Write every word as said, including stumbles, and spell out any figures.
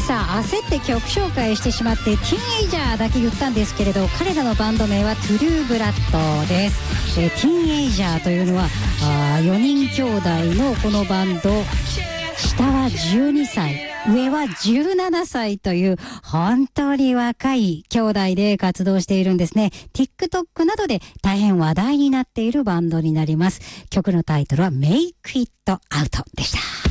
さあ焦って曲紹介してしまってティーンエイジャーだけ言ったんですけれど、彼らのバンド名はトゥルーブラッドです。えー、ティーンエイジャーというのはあよにん兄弟のこのバンド、下はじゅうにさい、上はじゅうななさいという本当に若い兄弟で活動しているんですね。 TikTok などで大変話題になっているバンドになります。曲のタイトルは Make It Out でした。